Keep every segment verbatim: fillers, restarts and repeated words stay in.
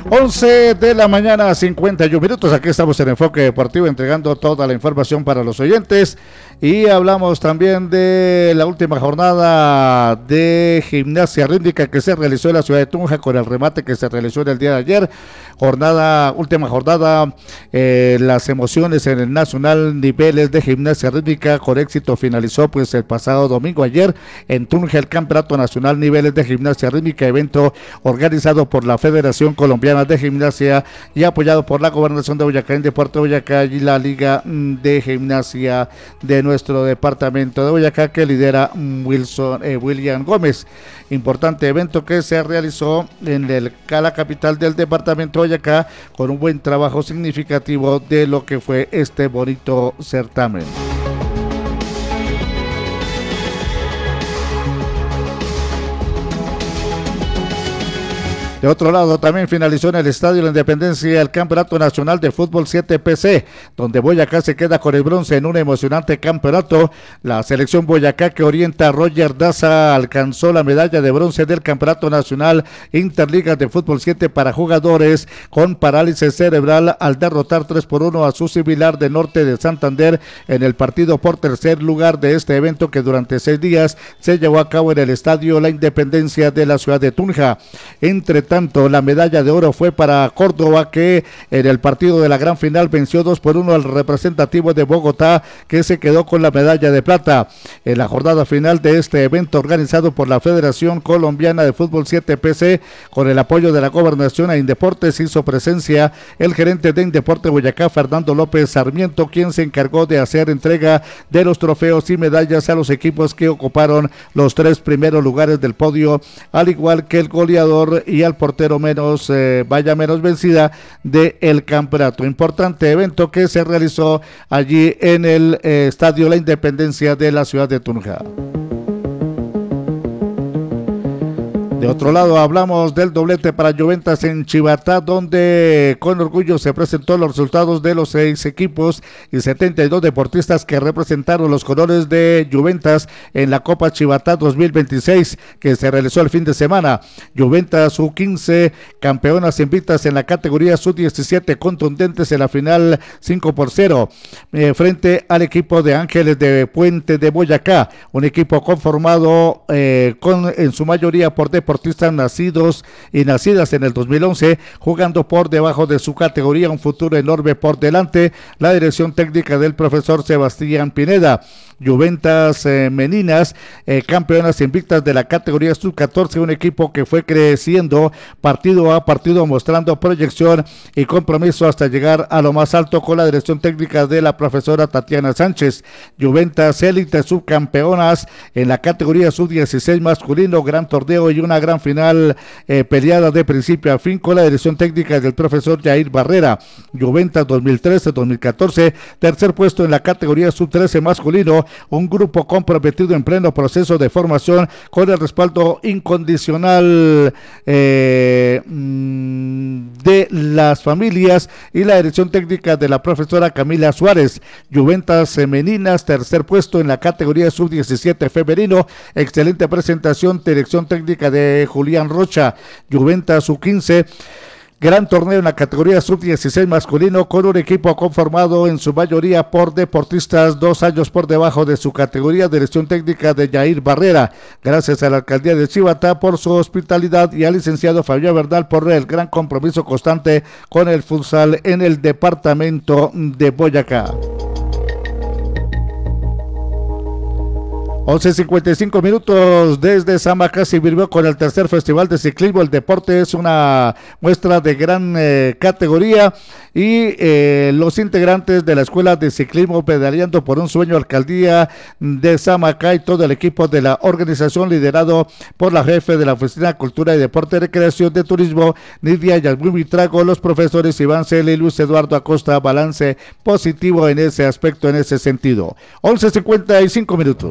once de la mañana, cincuenta y un minutos. Aquí estamos en Enfoque Deportivo entregando toda la información para los oyentes. Y hablamos también de la última jornada de gimnasia rítmica que se realizó en la ciudad de Tunja con el remate que se realizó en el día de ayer. Jornada, última jornada, eh, las emociones en el Nacional Niveles de Gimnasia Rítmica con éxito finalizó pues el pasado domingo ayer en Tunja el Campeonato Nacional Niveles de Gimnasia Rítmica, evento organizado por la Federación Colombiana de Gimnasia y apoyado por la Gobernación de Boyacá, en Deporte Boyacá y la Liga de Gimnasia de nuestro departamento de Boyacá que lidera Wilson eh, William Gómez. Importante evento que se realizó en el, la capital del departamento de Boyacá con un buen trabajo significativo de lo que fue este bonito certamen. De otro lado, también finalizó en el Estadio La Independencia el Campeonato Nacional de Fútbol siete P C, donde Boyacá se queda con el bronce en un emocionante campeonato. La selección Boyacá que orienta a Roger Daza alcanzó la medalla de bronce del Campeonato Nacional Interligas de Fútbol siete para jugadores con parálisis cerebral al derrotar tres por uno a su similar de Norte de Santander en el partido por tercer lugar de este evento que durante seis días se llevó a cabo en el Estadio La Independencia de la ciudad de Tunja. Entre tanto, la medalla de oro fue para Córdoba, que en el partido de la gran final venció dos por uno al representativo de Bogotá, que se quedó con la medalla de plata. En la jornada final de este evento organizado por la Federación Colombiana de Fútbol siete P C, con el apoyo de la Gobernación a Indeportes, hizo presencia el gerente de Indeporte Boyacá, Fernando López Sarmiento, quien se encargó de hacer entrega de los trofeos y medallas a los equipos que ocuparon los tres primeros lugares del podio, al igual que el goleador y al portero menos eh, vaya menos vencida de el campeonato. Importante evento que se realizó allí en el eh, Estadio La Independencia de la ciudad de Tunja. De otro lado, hablamos del doblete para Juventas en Chivatá, donde con orgullo se presentó los resultados de los seis equipos y setenta y dos deportistas que representaron los colores de Juventas en la Copa Chivatá dos mil veintiséis, que se realizó el fin de semana. Juventas U quince, campeonas invictas en la categoría sub diecisiete, contundentes en la final cinco por cero, eh, frente al equipo de Ángeles de Puente de Boyacá, un equipo conformado eh, con en su mayoría por deportistas deportistas nacidos y nacidas en el dos mil once, jugando por debajo de su categoría, un futuro enorme por delante. La dirección técnica del profesor Sebastián Pineda. Juventas eh, Meninas, eh, campeonas invictas de la categoría sub catorce, un equipo que fue creciendo partido a partido, mostrando proyección y compromiso hasta llegar a lo más alto con la dirección técnica de la profesora Tatiana Sánchez. Juventas Élite, subcampeonas en la categoría sub dieciséis masculino, gran torneo y una gran final eh, peleada de principio a fin con la dirección técnica del profesor Jair Barrera. Juventas dos mil trece dos mil catorce, tercer puesto en la categoría sub trece masculino, un grupo comprometido en pleno proceso de formación con el respaldo incondicional eh, de las familias y la dirección técnica de la profesora Camila Suárez. Juventas Femeninas, tercer puesto en la categoría sub diecisiete femenino, excelente presentación, dirección técnica de Julián Rocha. Juventas U quince, gran torneo en la categoría sub dieciséis masculino con un equipo conformado en su mayoría por deportistas dos años por debajo de su categoría, dirección técnica de Jair Barrera. Gracias a la alcaldía de Chivatá por su hospitalidad y al licenciado Fabián Bernal por el gran compromiso constante con el futsal en el departamento de Boyacá. once cincuenta y cinco minutos desde Samacá se vivió con el tercer Festival de Ciclismo. El deporte es una muestra de gran eh, categoría y eh, los integrantes de la Escuela de Ciclismo Pedaleando por un Sueño, Alcaldía de Samacá y todo el equipo de la organización liderado por la jefe de la Oficina de Cultura y Deporte, Recreación de Turismo, Nidia Yasmín Vitrago, los profesores Iván Celi y Luis Eduardo Acosta, balance positivo en ese aspecto, en ese sentido. once cincuenta y cinco minutos.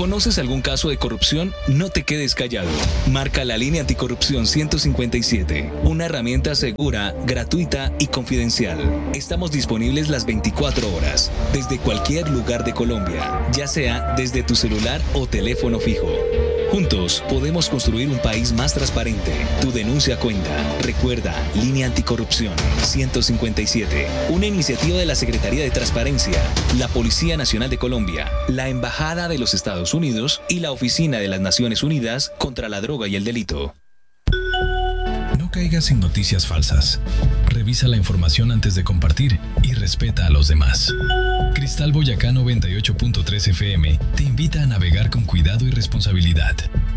¿Conoces algún caso de corrupción? No te quedes callado. Marca la línea anticorrupción ciento cincuenta y siete, una herramienta segura, gratuita y confidencial. Estamos disponibles las veinticuatro horas, desde cualquier lugar de Colombia, ya sea desde tu celular o teléfono fijo. Juntos podemos construir un país más transparente. Tu denuncia cuenta. Recuerda, Línea Anticorrupción ciento cincuenta y siete, una iniciativa de la Secretaría de Transparencia, la Policía Nacional de Colombia, la Embajada de los Estados Unidos y la Oficina de las Naciones Unidas contra la Droga y el Delito. No caigas en noticias falsas. Revisa la información antes de compartir y respeta a los demás. Cristal Boyacá noventa y ocho punto tres F M te invita a navegar con cuidado y responsabilidad.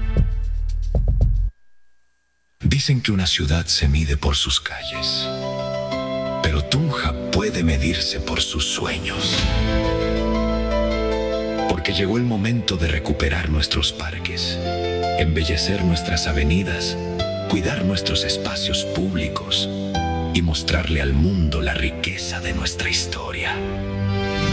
Dicen que una ciudad se mide por sus calles, pero Tunja puede medirse por sus sueños. Porque llegó el momento de recuperar nuestros parques, embellecer nuestras avenidas, cuidar nuestros espacios públicos y mostrarle al mundo la riqueza de nuestra historia.